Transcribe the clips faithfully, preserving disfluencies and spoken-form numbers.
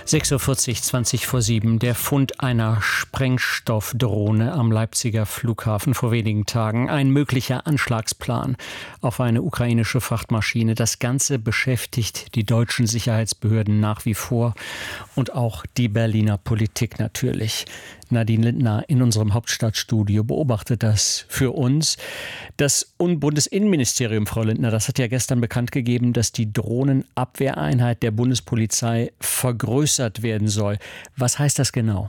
sechs Uhr vierzig, zwanzig vor sieben. Der Fund einer Sprengstoffdrohne am Leipziger Flughafen vor wenigen Tagen. Ein möglicher Anschlagsplan auf eine ukrainische Frachtmaschine. Das Ganze beschäftigt die deutschen Sicherheitsbehörden nach wie vor und auch die Berliner Politik natürlich. Nadine Lindner in unserem Hauptstadtstudio beobachtet das für uns. Das Bundesinnenministerium, Frau Lindner, das hat ja gestern bekannt gegeben, dass die Drohnenabwehreinheit der Bundespolizei vergrößert werden soll. Was heißt das genau?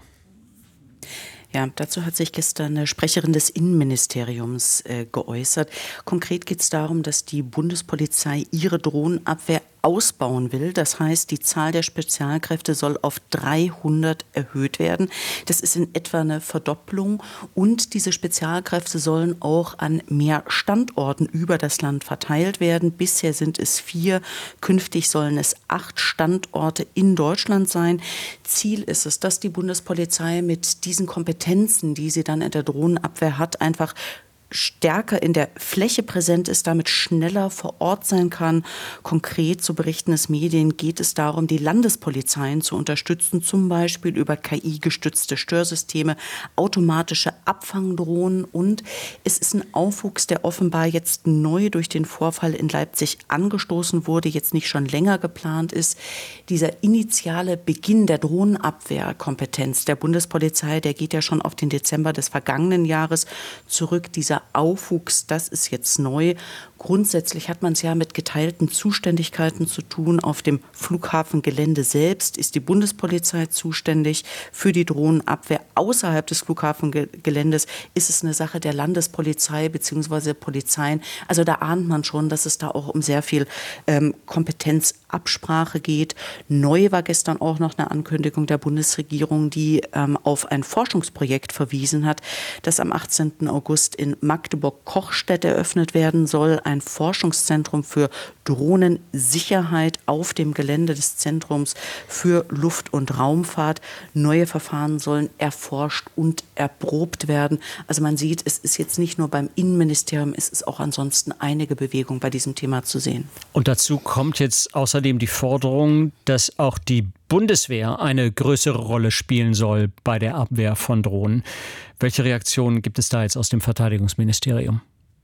Ja, dazu hat sich gestern eine Sprecherin des Innenministeriums äh, geäußert. Konkret geht es darum, dass die Bundespolizei ihre Drohnenabwehr ausbauen will. Das heißt, die Zahl der Spezialkräfte soll auf dreihundert erhöht werden. Das ist in etwa eine Verdopplung. Und diese Spezialkräfte sollen auch an mehr Standorten über das Land verteilt werden. Bisher sind es vier. Künftig sollen es acht Standorte in Deutschland sein. Ziel ist es, dass die Bundespolizei mit diesen Kompetenzen, die sie dann in der Drohnenabwehr hat, einfach stärker in der Fläche präsent ist, damit schneller vor Ort sein kann. Konkret, so berichten es Medien, geht es darum, die Landespolizeien zu unterstützen, zum Beispiel über K I-gestützte Störsysteme, automatische Abfangdrohnen, und es ist ein Aufwuchs, der offenbar jetzt neu durch den Vorfall in Leipzig angestoßen wurde, jetzt nicht schon länger geplant ist. Dieser initiale Beginn der Drohnenabwehrkompetenz der Bundespolizei, der geht ja schon auf den Dezember des vergangenen Jahres zurück. Dieser Aufwuchs, das ist jetzt neu. Grundsätzlich hat man es ja mit geteilten Zuständigkeiten zu tun. Auf dem Flughafengelände selbst ist die Bundespolizei zuständig für die Drohnenabwehr. Außerhalb des Flughafengeländes ist es eine Sache der Landespolizei bzw. Polizeien. Also da ahnt man schon, dass es da auch um sehr viel ähm, Kompetenzabsprache geht. Neu war gestern auch noch eine Ankündigung der Bundesregierung, die ähm, auf ein Forschungsprojekt verwiesen hat, das am achtzehnten August in Magdeburg-Kochstedt eröffnet werden soll. Ein Forschungszentrum für Drohnensicherheit auf dem Gelände des Zentrums für Luft- und Raumfahrt. Neue Verfahren sollen erforscht und erprobt werden. Also man sieht, es ist jetzt nicht nur beim Innenministerium, es ist auch ansonsten einige Bewegung bei diesem Thema zu sehen. Und dazu kommt jetzt außerdem die Forderung, dass auch die Bundeswehr eine größere Rolle spielen soll bei der Abwehr von Drohnen. Welche Reaktionen gibt es da jetzt aus dem Verteidigungsministerium?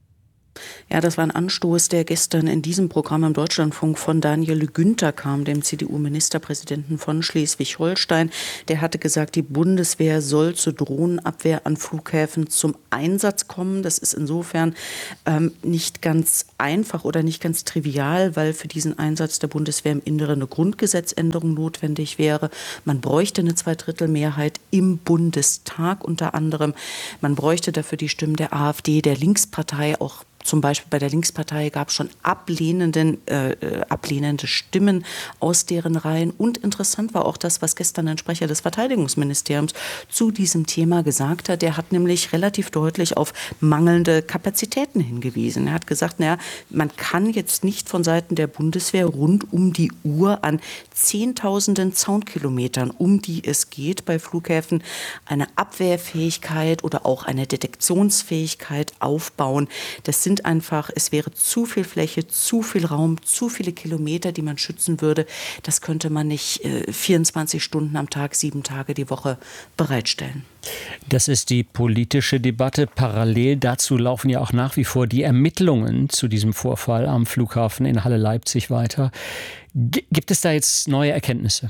Ja, das war ein Anstoß, der gestern in diesem Programm im Deutschlandfunk von Daniel Günther kam, dem C D U-Ministerpräsidenten von Schleswig-Holstein. Der hatte gesagt, die Bundeswehr soll zur Drohnenabwehr an Flughäfen zum Einsatz kommen. Das ist insofern ähm, nicht ganz einfach oder nicht ganz trivial, weil für diesen Einsatz der Bundeswehr im Inneren eine Grundgesetzänderung notwendig wäre. Man bräuchte eine Zweidrittelmehrheit im Bundestag unter anderem. Man bräuchte dafür die Stimmen der AfD, der Linkspartei, auch zum Beispiel bei der Linkspartei gab es schon ablehnenden, äh, ablehnende Stimmen aus deren Reihen. Und interessant war auch das, was gestern ein Sprecher des Verteidigungsministeriums zu diesem Thema gesagt hat. Der hat nämlich relativ deutlich auf mangelnde Kapazitäten hingewiesen. Er hat gesagt, naja, man kann jetzt nicht von Seiten der Bundeswehr rund um die Uhr an Zehntausenden Zaunkilometern, um die es geht bei Flughäfen, eine Abwehrfähigkeit oder auch eine Detektionsfähigkeit aufbauen. Das sind einfach, es wäre zu viel Fläche, zu viel Raum, zu viele Kilometer, die man schützen würde. Das könnte man nicht äh, vierundzwanzig Stunden am Tag, sieben Tage die Woche bereitstellen. Das ist die politische Debatte. Parallel dazu laufen ja auch nach wie vor die Ermittlungen zu diesem Vorfall am Flughafen in Halle-Leipzig weiter. G- gibt es da jetzt neue Erkenntnisse?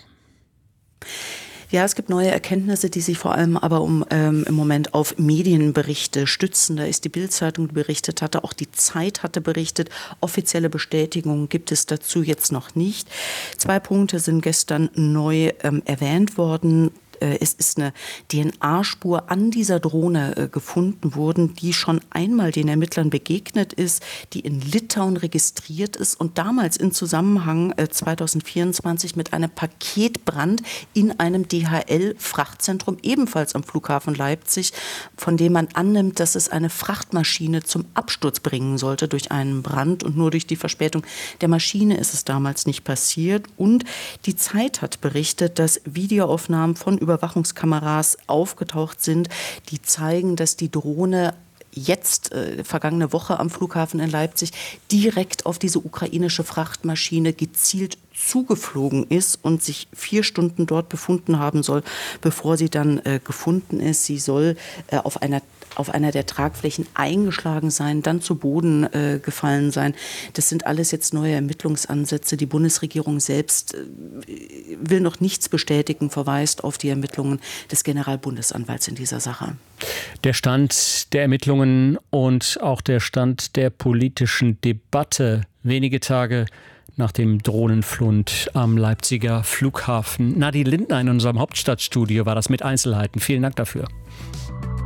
Ja, es gibt neue Erkenntnisse, die sich vor allem aber um, ähm, im Moment auf Medienberichte stützen. Da ist die Bild-Zeitung, die berichtet hatte, auch die Zeit hatte berichtet. Offizielle Bestätigungen gibt es dazu jetzt noch nicht. Zwei Punkte sind gestern neu ähm, erwähnt worden. Es ist eine D N A-Spur an dieser Drohne äh, gefunden worden, die schon einmal den Ermittlern begegnet ist, die in Litauen registriert ist und damals in Zusammenhang äh, zweitausendvierundzwanzig mit einem Paketbrand in einem D H L-Frachtzentrum, ebenfalls am Flughafen Leipzig, von dem man annimmt, dass es eine Frachtmaschine zum Absturz bringen sollte durch einen Brand, und nur durch die Verspätung der Maschine ist es damals nicht passiert. Und die Zeit hat berichtet, dass Videoaufnahmen von über Überwachungskameras aufgetaucht sind, die zeigen, dass die Drohne jetzt, äh, vergangene Woche am Flughafen in Leipzig, direkt auf diese ukrainische Frachtmaschine gezielt zugeflogen ist und sich vier Stunden dort befunden haben soll, bevor sie dann äh, gefunden ist. Sie soll äh, auf einer auf einer der Tragflächen eingeschlagen sein, dann zu Boden äh, gefallen sein. Das sind alles jetzt neue Ermittlungsansätze. Die Bundesregierung selbst äh, will noch nichts bestätigen, verweist auf die Ermittlungen des Generalbundesanwalts in dieser Sache. Der Stand der Ermittlungen und auch der Stand der politischen Debatte wenige Tage nach dem Drohnenflug am Leipziger Flughafen. Nadine Lindner in unserem Hauptstadtstudio war das mit Einzelheiten. Vielen Dank dafür.